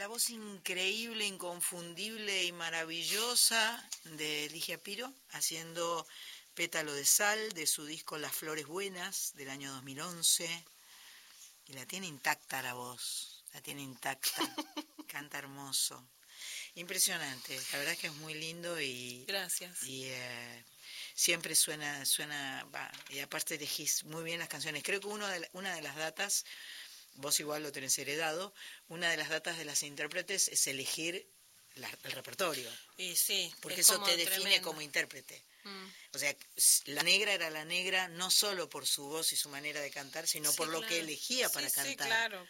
la voz increíble, inconfundible y maravillosa de Ligia Piro, haciendo Pétalo de Sal, de su disco Las Flores Buenas, del año 2011. Y la tiene intacta la voz, la tiene intacta, canta hermoso. Impresionante, la verdad es que es muy lindo y... Gracias. Y siempre suena, y aparte elegís muy bien las canciones. Creo que una de las datas, vos igual lo tenés heredado, una de las datas de las intérpretes es elegir el repertorio. Y sí, porque eso te define tremendo. Como intérprete. O sea, la negra era la negra no solo por su voz y su manera de cantar, sino por lo que elegía para cantar. Sí, claro.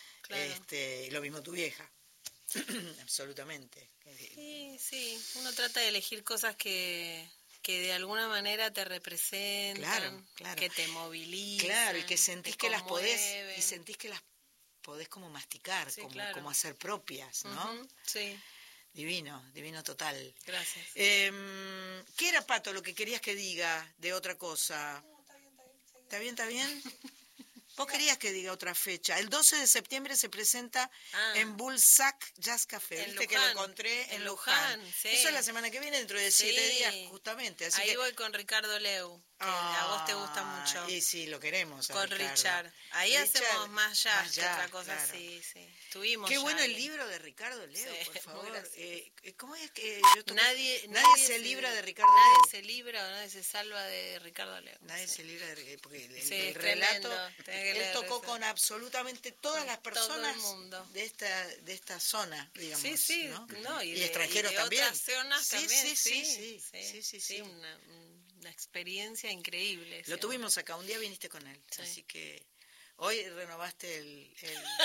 Lo mismo tu vieja. Absolutamente. Sí, uno trata de elegir cosas que de alguna manera te representan, claro. que te movilizan. Claro, y que sentís que las conmueven. podés como masticar, como hacer propias, ¿no? Uh-huh, sí. Divino total. Gracias. ¿Qué era, Pato, lo que querías que diga de otra cosa? No, ¿Está bien? Vos querías que diga otra fecha. El 12 de septiembre se presenta en Bullsack Jazz Café. Viste que lo encontré en Luján. Sí. Eso es la semana que viene, dentro de 7 días, justamente. Así ahí voy con Ricardo Leu, que a vos te gusta mucho. Y sí, lo queremos. Con Richard. Ahí hacemos más jazz que otra cosa, claro. Sí. Tuvimos Qué bueno ahí. El libro de Ricardo Leu, por favor. ¿Cómo es que nadie se libra de Ricardo Leu? Nadie se libra o nadie se salva de Ricardo Leu. Nadie se libra de porque el relato. Él tocó con absolutamente todas las personas de esta zona, digamos. Sí, ¿no? Y extranjeros y de también. Otras zonas también. Sí. Una experiencia increíble. Lo tuvimos acá, un día viniste con él, así que hoy renovaste el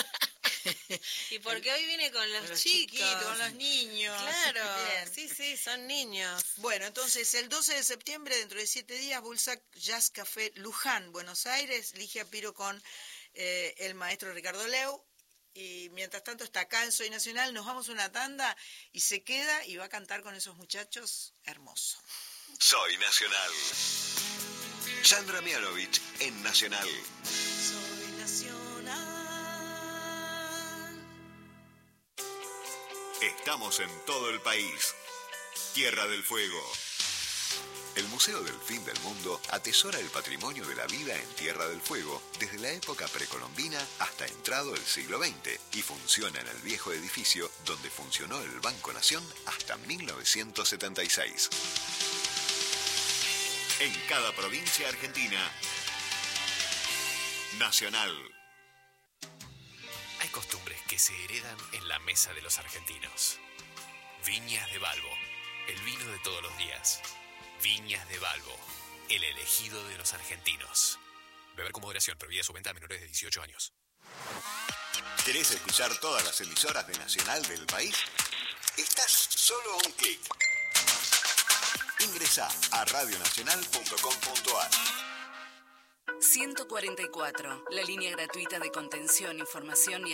y porque hoy viene con los chicos, chiquitos, con los niños. Claro, bien. Sí, son niños. Bueno, entonces el 12 de septiembre, dentro de 7 días, Bullsack Jazz Café Luján, Buenos Aires, Ligia Piro con el maestro Ricardo Leu. Y mientras tanto está acá en Soy Nacional, nos vamos a una tanda y se queda y va a cantar con esos muchachos, hermoso. Soy Nacional. Sandra Mianovich en Nacional. Soy Nacional. Estamos en todo el país. Tierra del Fuego. El Museo del Fin del Mundo atesora el patrimonio de la vida en Tierra del Fuego desde la época precolombina hasta entrado el siglo XX y funciona en el viejo edificio donde funcionó el Banco Nación hasta 1976. En cada provincia argentina. Nacional. Hay costumbres que se heredan en la mesa de los argentinos. Viñas de Balbo, el vino de todos los días. Viñas de Balbo, el elegido de los argentinos. Beber con moderación, prohibida su venta a menores de 18 años. ¿Querés escuchar todas las emisoras de Nacional del país? Estás solo a un clic. Ingresá a radionacional.com.ar. 144, la línea gratuita de contención, información y